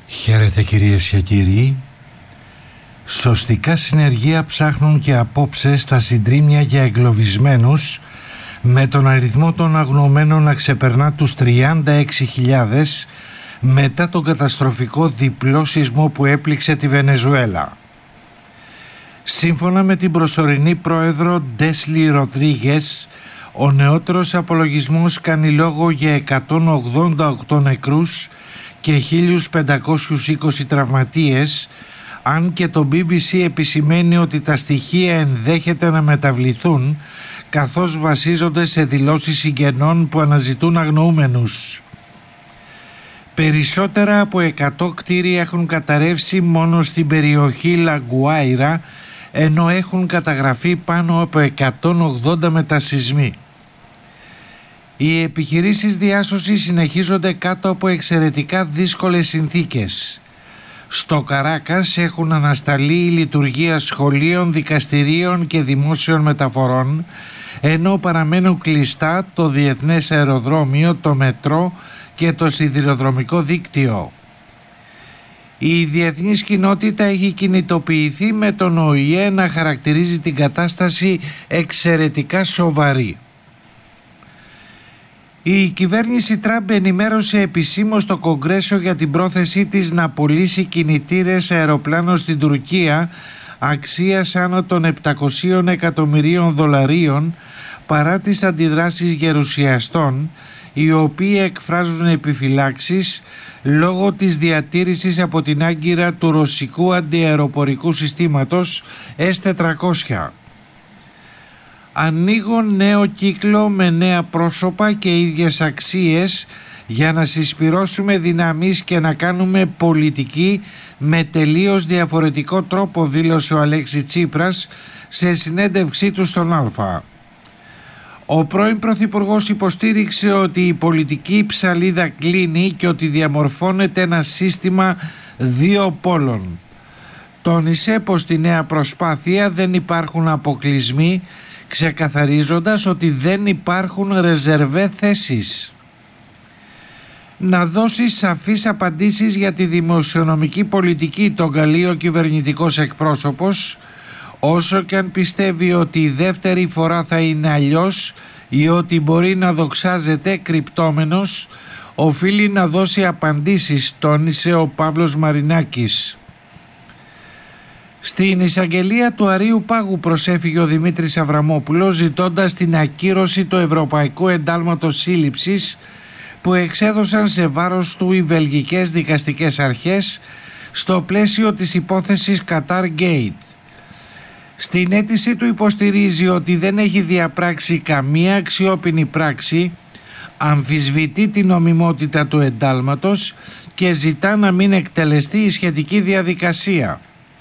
Χαίρετε κυρίες και κύριοι. Σωστικά συνεργεία ψάχνουν και απόψε στα συντρίμμια για εγκλωβισμένους, με τον αριθμό των αγνοωμένων να ξεπερνά τους 36.000 μετά τον καταστροφικό διπλό σεισμό που έπληξε τη Βενεζουέλα. Σύμφωνα με την προσωρινή πρόεδρο Ντέσλι Ροδρίγες, ο νεότερος απολογισμός κάνει λόγο για 188 νεκρούς και 1.520 τραυματίες, αν και το BBC επισημαίνει ότι τα στοιχεία ενδέχεται να μεταβληθούν, καθώς βασίζονται σε δηλώσεις συγγενών που αναζητούν αγνοούμενους. Περισσότερα από 100 κτίρια έχουν καταρρεύσει μόνο στην περιοχή Λαγκουάιρα, ενώ έχουν καταγραφεί πάνω από 180 μετασεισμοί. Οι επιχειρήσεις διάσωσης συνεχίζονται κάτω από εξαιρετικά δύσκολες συνθήκες. Στο Καράκας έχουν ανασταλεί η λειτουργία σχολείων, δικαστηρίων και δημόσιων μεταφορών, ενώ παραμένουν κλειστά το διεθνές αεροδρόμιο, το μετρό και το σιδηροδρομικό δίκτυο. Η διεθνής κοινότητα έχει κινητοποιηθεί, με τον ΟΗΕ να χαρακτηρίζει την κατάσταση εξαιρετικά σοβαρή. Η κυβέρνηση Τραμπ ενημέρωσε επισήμως το Κογκρέσο για την πρόθεσή της να πωλήσει κινητήρες αεροπλάνων στην Τουρκία αξίας άνω των 700 εκατομμυρίων δολαρίων, παρά τις αντιδράσεις γερουσιαστών, οι οποίοι εκφράζουν επιφυλάξεις λόγω της διατήρησης από την Άγκυρα του ρωσικού αντιαεροπορικού συστήματος S-400. Ανοίγω νέο κύκλο με νέα πρόσωπα και ίδιες αξίες για να συσπυρώσουμε δυνάμεις και να κάνουμε πολιτική με τελείως διαφορετικό τρόπο, δήλωσε ο Αλέξη Τσίπρας σε συνέντευξή του στον Α. Ο πρώην Πρωθυπουργός υποστήριξε ότι η πολιτική ψαλίδα κλείνει και ότι διαμορφώνεται ένα σύστημα δύο πόλων. Τόνισε πως στη νέα προσπάθεια δεν υπάρχουν αποκλεισμοί, ξεκαθαρίζοντας ότι δεν υπάρχουν ρεζερβέ θέσεις. Να δώσει σαφείς απαντήσεις για τη δημοσιονομική πολιτική, τον καλεί ο κυβερνητικός εκπρόσωπος, όσο και αν πιστεύει ότι η δεύτερη φορά θα είναι αλλιώς ή ότι μπορεί να δοξάζεται κρυπτόμενος, οφείλει να δώσει απαντήσεις, τόνισε ο Παύλος Μαρινάκης. Στην εισαγγελία του Αρείου Πάγου προσέφυγε ο Δημήτρης Αβραμόπουλος, ζητώντας την ακύρωση του Ευρωπαϊκού Εντάλματος Σύλληψης που εξέδωσαν σε βάρος του οι βελγικές δικαστικές αρχές στο πλαίσιο της υπόθεσης Qatar Gate. Στην αίτησή του υποστηρίζει ότι δεν έχει διαπράξει καμία αξιόπινη πράξη, αμφισβητεί την νομιμότητα του εντάλματος και ζητά να μην εκτελεστεί η σχετική διαδικασία.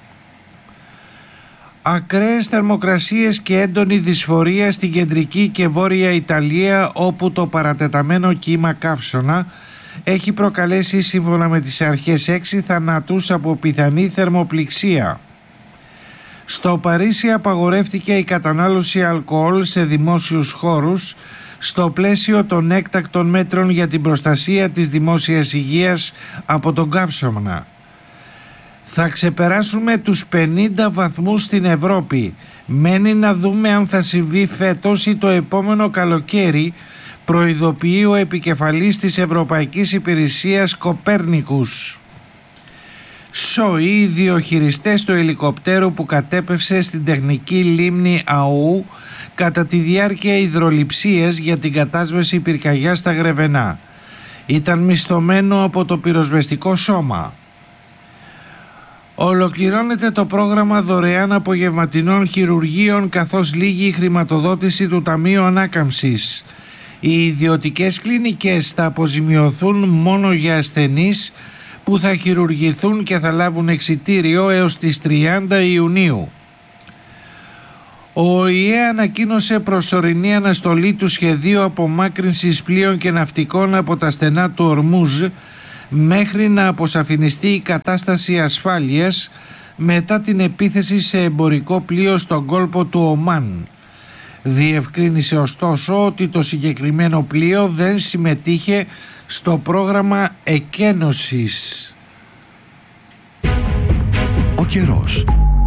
Ακραίες θερμοκρασίες και έντονη δυσφορία στην κεντρική και βόρεια Ιταλία, όπου το παρατεταμένο κύμα καύσωνα έχει προκαλέσει, σύμφωνα με τις αρχές, 6 θανάτους από πιθανή θερμοπληξία. Στο Παρίσι απαγορεύτηκε η κατανάλωση αλκοόλ σε δημόσιους χώρους στο πλαίσιο των έκτακτων μέτρων για την προστασία της δημόσιας υγείας από τον καύσωνα. Θα ξεπεράσουμε τους 50 βαθμούς στην Ευρώπη. Μένει να δούμε αν θα συμβεί φέτος ή το επόμενο καλοκαίρι, προειδοποιεί ο επικεφαλής της Ευρωπαϊκής Υπηρεσίας Κοπέρνικους. Οι διοχειριστές του ελικοπτέρου που κατέπευσε στην τεχνική λίμνη Αού κατά τη διάρκεια υδρολειψίας για την κατάσβεση πυρκαγιάς στα Γρεβενά. Ήταν μισθωμένο από το πυροσβεστικό σώμα. Ολοκληρώνεται το πρόγραμμα δωρεάν απογευματινών χειρουργείων, καθώς λύγει η χρηματοδότηση του Ταμείου Ανάκαμψης. Οι ιδιωτικές κλινικές θα αποζημιωθούν μόνο για ασθενείς που θα χειρουργηθούν και θα λάβουν εξιτήριο έως τις 30 Ιουνίου. Ο ΟΗΕ ανακοίνωσε προσωρινή αναστολή του σχεδίου απομάκρυνσης πλοίων και ναυτικών από τα στενά του Ορμούζ μέχρι να αποσαφινιστεί η κατάσταση ασφάλειας μετά την επίθεση σε εμπορικό πλοίο στον κόλπο του Ομάν. Διευκρίνησε ωστόσο ότι το συγκεκριμένο πλοίο δεν συμμετείχε στο πρόγραμμα εκένωσης. καιρός.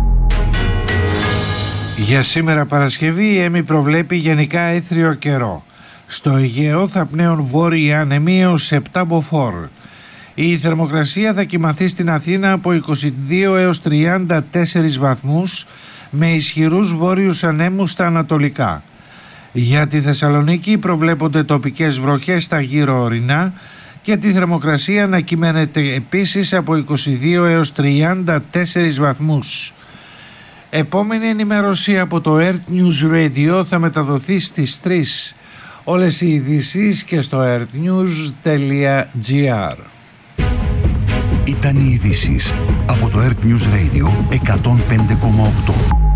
Για σήμερα Παρασκευή η ΕΜΗ προβλέπει γενικά έθριο καιρό. Στο Αιγαίο θα πνέουν βόρειοι άνεμοι έως 7 μποφόρ. Η θερμοκρασία θα κυμαθεί στην Αθήνα από 22 έως 34 βαθμούς με ισχυρούς βόρειους ανέμους στα ανατολικά. Για τη Θεσσαλονίκη προβλέπονται τοπικές βροχές στα γύρω ορεινά και τη θερμοκρασία να κυμαίνεται επίσης από 22 έως 34 βαθμούς. Επόμενη ενημέρωση από το Earth News Radio θα μεταδοθεί στις 3. Όλες οι ειδήσεις και στο earthnews.gr. Ήταν οι ειδήσεις από το Earth News Radio 105,8.